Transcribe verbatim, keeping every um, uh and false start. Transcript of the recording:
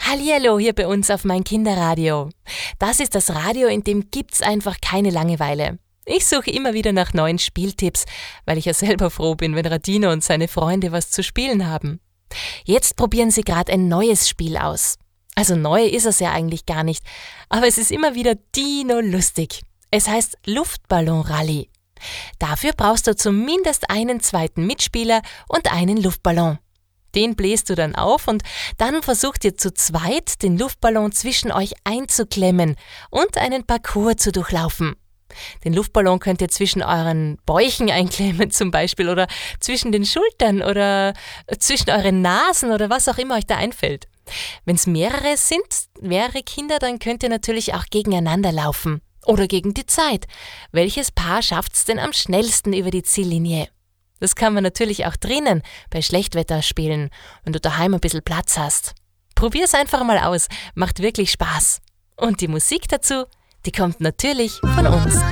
Hallihallo hier bei uns auf mein Kinderradio. Das ist das Radio, in dem gibt's einfach keine Langeweile. Ich suche immer wieder nach neuen Spieltipps, weil ich ja selber froh bin, wenn Radino und seine Freunde was zu spielen haben. Jetzt probieren sie gerade ein neues Spiel aus. Also neu ist es ja eigentlich gar nicht, aber es ist immer wieder dino-lustig. Es heißt Luftballon-Rallye. Dafür brauchst du zumindest einen zweiten Mitspieler und einen Luftballon. Den bläst du dann auf und dann versucht ihr zu zweit, den Luftballon zwischen euch einzuklemmen und einen Parcours zu durchlaufen. Den Luftballon könnt ihr zwischen euren Bäuchen einklemmen zum Beispiel oder zwischen den Schultern oder zwischen euren Nasen oder was auch immer euch da einfällt. Wenn es mehrere sind, mehrere Kinder, dann könnt ihr natürlich auch gegeneinander laufen oder gegen die Zeit. Welches Paar schafft's denn am schnellsten über die Ziellinie? Das kann man natürlich auch drinnen bei Schlechtwetter spielen, wenn du daheim ein bisschen Platz hast. Probier's einfach mal aus, macht wirklich Spaß. Und die Musik dazu, die kommt natürlich von uns.